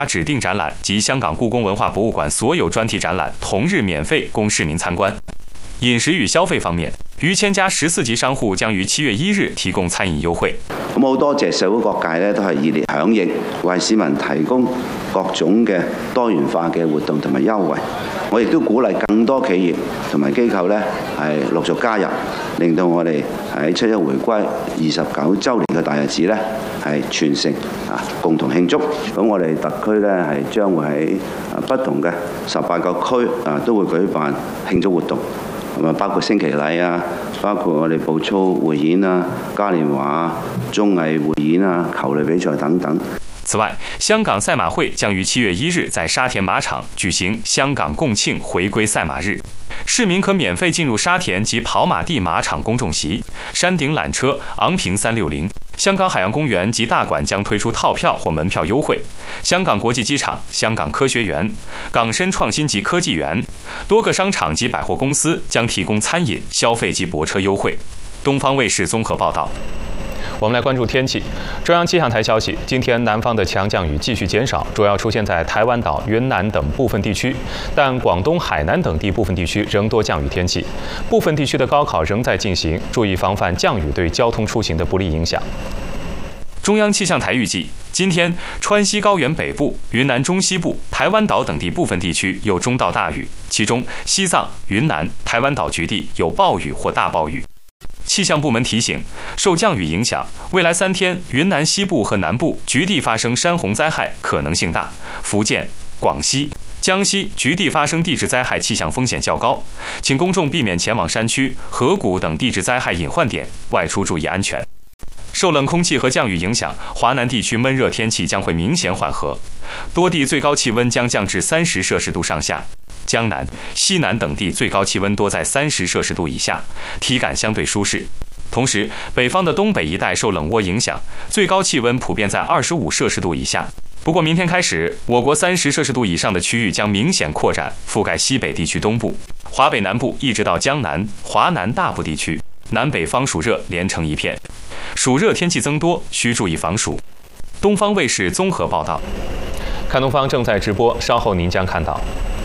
指定展览及香港故宫文化博物馆所有专题展览同日免费供市民参观。饮食與消費方面，逾1000家14級商戶將於7月1日提供餐飲優惠。 咁好多謝社會各界咧都係熱烈響應，為市民提供各種嘅多元化嘅活動同埋優惠。我亦都鼓勵更多企業同埋機構咧係陸續加入，令到我哋喺7·1回歸29週年嘅大日子咧係全城共同慶祝。咁我哋特區咧係將會喺不同嘅18個區都會舉辦慶祝活動。包括升旗禮啊，包括我哋步操匯演啊、嘉年華啊、綜藝匯演啊、球類比賽等等。 此外，香港賽馬會將於7月1日在沙田馬場舉行香港共慶回歸賽馬日，市民可免費進入沙田及跑馬地馬場公眾席、山頂纜車、昂坪360。香港海洋公園及大館將推出套票或門票優惠。香港國際機場、香港科學園、港深創新及科技園多個商場及百貨公司將提供餐飲、消費及泊車優惠。東方衛視綜合報道。 我们来关注天气。中央气象台消息，今天南方的强降雨继续减少，主要出现在台湾岛、云南等部分地区，但广东、海南等地部分地区仍多降雨天气。部分地区的高考仍在进行，注意防范降雨对交通出行的不利影响。 中央气象台预计，今天川西高原北部、云南中西部、台湾岛等地部分地区有中到大雨，其中西藏、云南、台湾岛局地有暴雨或大暴雨。气象部门提醒，受降雨影响，未来3天云南西部和南部局地发生山洪灾害可能性大，福建、广西、江西局地发生地质灾害气象风险较高，请公众避免前往山区、河谷等地质灾害隐患点，外出注意安全。受冷空气和降雨影响，华南地区闷热天气将会明显缓和，多地最高气温将降至30摄氏度上下。江南、西南等地最高气温多在30摄氏度以下，体感相对舒适。同时，北方的东北一带受冷涡影响，最高气温普遍在25摄氏度以下。不过，明天开始，我国30摄氏度以上的区域将明显扩展，覆盖西北地区东部、华北南部，一直到江南、华南大部地区。南北方暑热连成一片，暑热天气增多，需注意防暑。东方卫视综合报道。 看东方正在直播，稍后您将看到。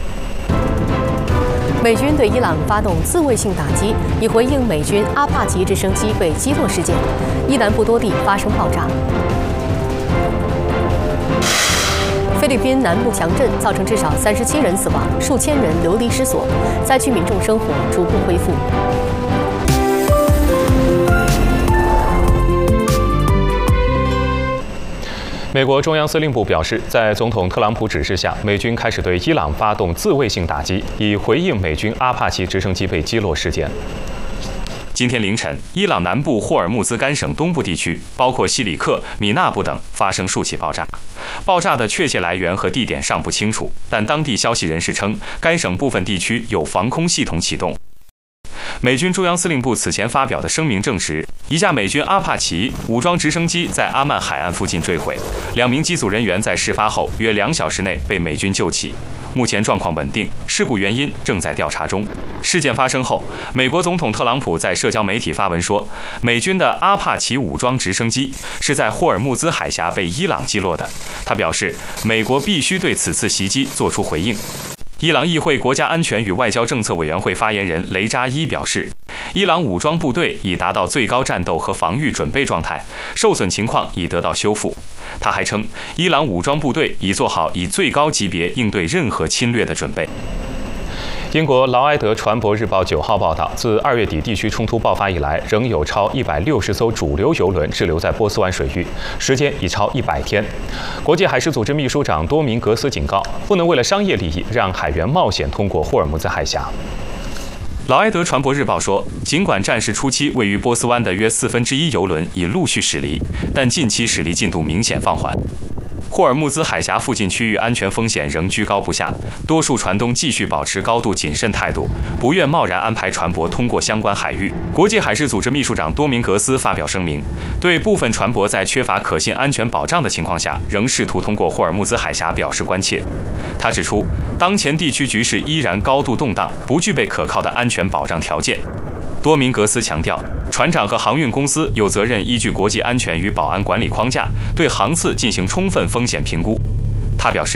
美军对伊朗发动自卫性打击，以回应美军阿帕奇直升机被击落事件。伊南部多地发生爆炸。菲律宾南部强震造成至少37人死亡，数千人流离失所，灾区民众生活逐步恢复。 美国中央司令部表示，在总统特朗普指示下，美军开始对伊朗发动自卫性打击，以回应美军阿帕奇直升机被击落事件。 今天凌晨，伊朗南部霍尔木兹干省东部地区，包括西里克、米纳布等，发生数起爆炸。爆炸的确切来源和地点尚不清楚，但当地消息人士称，该省部分地区有防空系统启动。美军中央司令部此前发表的声明证实，一架美军阿帕奇武装直升机在阿曼海岸附近坠毁，2名机组人员在事发后约2小时内被美军救起，目前状况稳定，事故原因正在调查中。事件发生后，美国总统特朗普在社交媒体发文说，美军的阿帕奇武装直升机是在霍尔木兹海峡被伊朗击落的。他表示，美国必须对此次袭击作出回应。伊朗议会国家安全与外交政策委员会发言人雷扎伊表示，伊朗武装部队已达到最高战斗和防御准备状态，受损情况已得到修复。他还称，伊朗武装部队已做好以最高级别应对任何侵略的准备。 英国劳埃德船舶日报9号报道，自2月底地区冲突爆发以来，仍有超160艘主流油轮滞留在波斯湾水域，时间已超100天。国际海事组织秘书长多明格斯警告，不能为了商业利益让海员冒险通过霍尔木兹海峡。 劳埃德船舶日报说，尽管战事初期位于波斯湾的约1/4油轮已陆续驶离，但近期驶离进度明显放缓。霍尔木兹海峡附近区域安全风险仍居高不下，多数船东继续保持高度谨慎态度，不愿贸然安排船舶通过相关海域。国际海事组织秘书长多明格斯发表声明，对部分船舶在缺乏可信安全保障的情况下，仍试图通过霍尔木兹海峡表示关切。他指出，当前地区局势依然高度动荡，不具备可靠的安全保障条件。多明格斯强调，船长和航运公司有责任依据国际安全与保安管理框架，对航次进行充分风险评估。 他表示，